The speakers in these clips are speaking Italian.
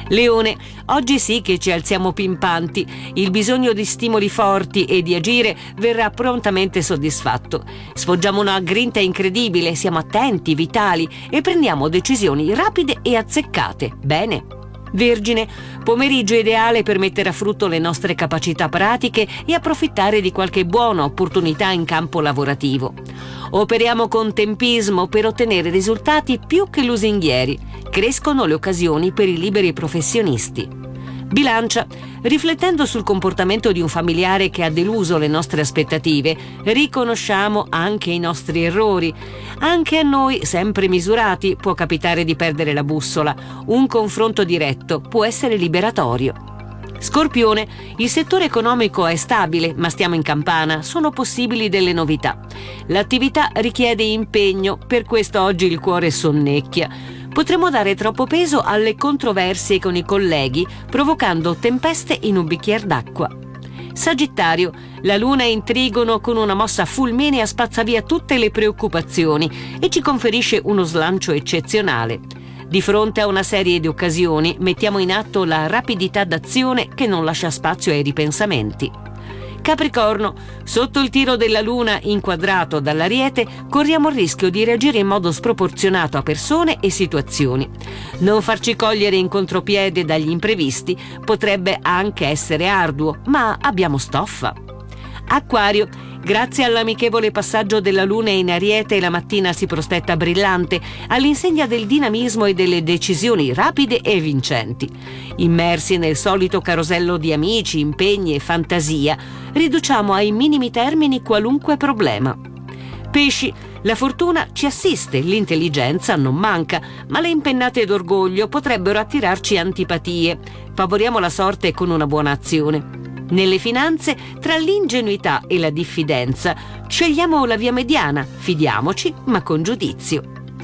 Leone, oggi sì che ci alziamo pimpanti, il bisogno di stimoli forti e di agire verrà prontamente soddisfatto. Sfoggiamo una grinta incredibile, siamo attenti, vitali e prendiamo decisioni rapide e azzeccate. Bene. Vergine, pomeriggio ideale per mettere a frutto le nostre capacità pratiche e approfittare di qualche buona opportunità in campo lavorativo. Operiamo con tempismo per ottenere risultati più che lusinghieri. Crescono le occasioni per i liberi professionisti. Bilancia, riflettendo sul comportamento di un familiare che ha deluso le nostre aspettative, riconosciamo anche i nostri errori. Anche a noi, sempre misurati, può capitare di perdere la bussola. Un confronto diretto può essere liberatorio. Scorpione, il settore economico è stabile, ma stiamo in campana, sono possibili delle novità. L'attività richiede impegno, per questo oggi il cuore sonnecchia. Potremmo dare troppo peso alle controversie con i colleghi, provocando tempeste in un bicchiere d'acqua. Sagittario, la luna è in trigono con una mossa fulminea spazza via tutte le preoccupazioni e ci conferisce uno slancio eccezionale. Di fronte a una serie di occasioni mettiamo in atto la rapidità d'azione che non lascia spazio ai ripensamenti. Capricorno, sotto il tiro della luna inquadrato dall'Ariete, corriamo il rischio di reagire in modo sproporzionato a persone e situazioni. Non farci cogliere in contropiede dagli imprevisti potrebbe anche essere arduo, ma abbiamo stoffa. Acquario, grazie all'amichevole passaggio della luna in Ariete la mattina si prospetta brillante, all'insegna del dinamismo e delle decisioni rapide e vincenti. Immersi nel solito carosello di amici, impegni e fantasia, riduciamo ai minimi termini qualunque problema. Pesci, la fortuna ci assiste, l'intelligenza non manca, ma le impennate d'orgoglio potrebbero attirarci antipatie. Favoriamo la sorte con una buona azione. Nelle finanze, tra l'ingenuità e la diffidenza, scegliamo la via mediana, fidiamoci, ma con giudizio.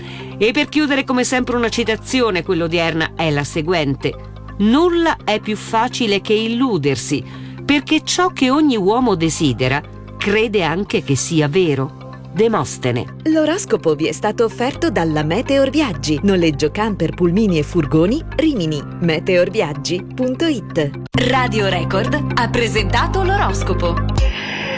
E per chiudere, come sempre, una citazione, quella odierna è la seguente: nulla è più facile che illudersi, perché ciò che ogni uomo desidera, crede anche che sia vero. Demostene. L'oroscopo vi è stato offerto dalla Meteor Viaggi, noleggio camper, pulmini e furgoni, Rimini. meteorviaggi.it. Radio Record ha presentato l'oroscopo.